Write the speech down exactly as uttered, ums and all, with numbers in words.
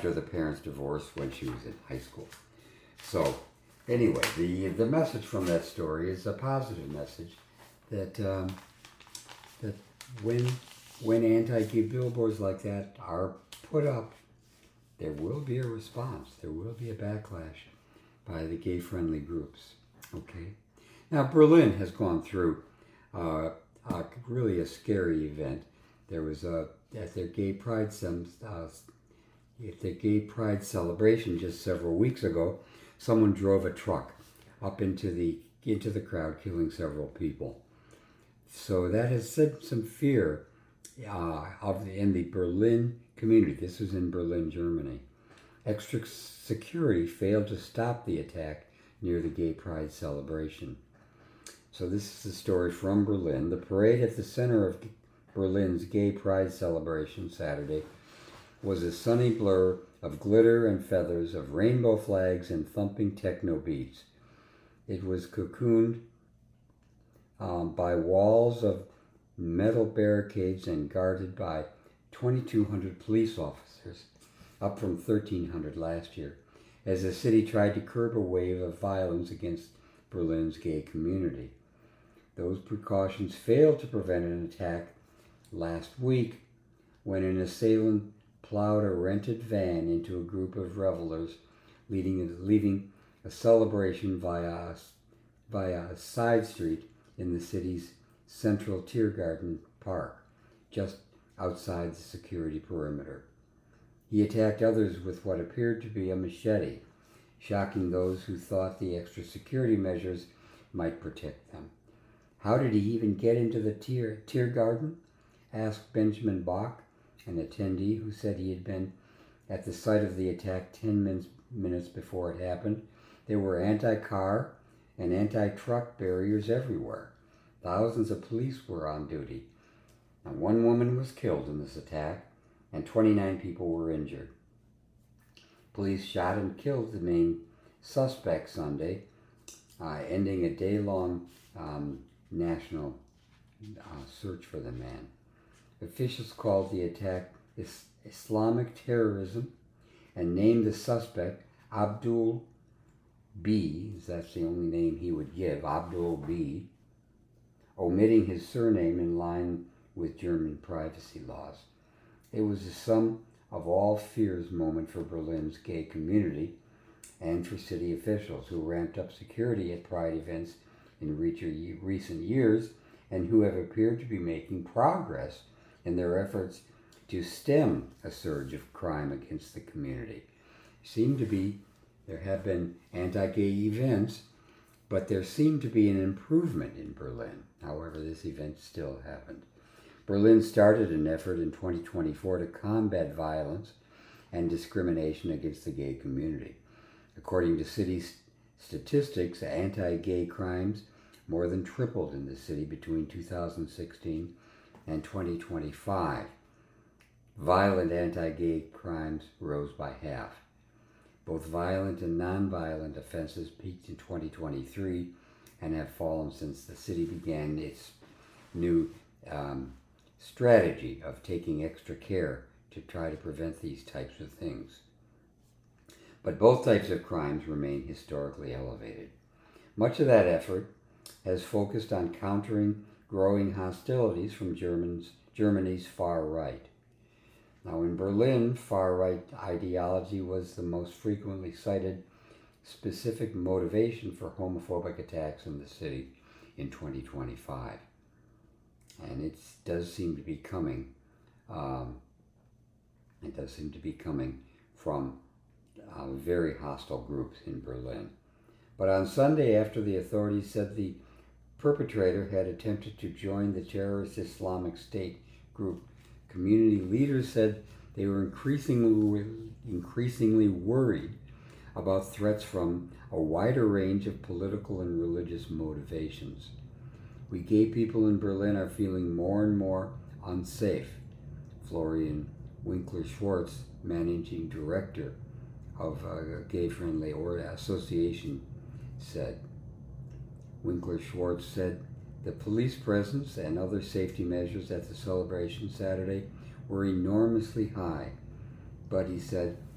after the parents divorced when she was in high school. So, anyway, the the message from that story is a positive message that um, that when when anti-gay billboards like that are put up, there will be a response. There will be a backlash by the gay-friendly groups. Okay. Now, Berlin has gone through uh, uh, really a scary event. There was a at their gay pride sem, uh, at their gay pride celebration just several weeks ago. Someone drove a truck up into the into the crowd, killing several people. So that has set some fear uh, of the, in the Berlin community. This was in Berlin, Germany. Extra security failed to stop the attack near the gay pride celebration. So this is the story from Berlin. The parade at the center of Berlin's gay pride celebration Saturday was a sunny blur of glitter and feathers, of rainbow flags and thumping techno beats. It was cocooned um, by walls of metal barricades and guarded by twenty-two hundred police officers, up from thirteen hundred last year, as the city tried to curb a wave of violence against Berlin's gay community. Those precautions failed to prevent an attack last week when an assailant plowed a rented van into a group of revelers, leading, leaving a celebration via, via a side street in the city's central Tiergarten Park, just outside the security perimeter. He attacked others with what appeared to be a machete, shocking those who thought the extra security measures might protect them. How did he even get into the tier, Tiergarten? Asked Benjamin Bach, an attendee who said he had been at the site of the attack ten minutes, minutes before it happened. There were anti-car and anti-truck barriers everywhere. Thousands of police were on duty. Now, one woman was killed in this attack, and twenty-nine people were injured. Police shot and killed the main suspect Sunday, uh, ending a day-long um, national uh, search for the man. Officials called the attack is- Islamic terrorism and named the suspect Abdul B, that's the only name he would give, Abdul B, omitting his surname in line with German privacy laws. It was a sum of all fears moment for Berlin's gay community and for city officials who ramped up security at pride events in recent years and who have appeared to be making progress in their efforts to stem a surge of crime against the community. Seem to be, there have been anti-gay events, but there seemed to be an improvement in Berlin. However, this event still happened. Berlin started an effort in twenty twenty-four to combat violence and discrimination against the gay community. According to city statistics, anti-gay crimes more than tripled in the city between two thousand sixteen and twenty twenty-five. Violent anti-gay crimes rose by half. Both violent and non-violent offenses peaked in twenty twenty-three and have fallen since the city began its new um, strategy of taking extra care to try to prevent these types of things. But both types of crimes remain historically elevated. Much of that effort has focused on countering growing hostilities from Germans, Germany's far right. Now in Berlin, far-right ideology was the most frequently cited specific motivation for homophobic attacks in the city in twenty twenty-five. And it does seem to be coming, um, it does seem to be coming from uh, very hostile groups in Berlin. But on Sunday, after the authorities said the perpetrator had attempted to join the terrorist Islamic State group, community leaders said they were increasingly, increasingly worried about threats from a wider range of political and religious motivations. We gay people in Berlin are feeling more and more unsafe, Florian Winkler-Schwartz, managing director of a gay-friendly association, said. Winkler-Schwartz said the police presence and other safety measures at the celebration Saturday were enormously high, but he said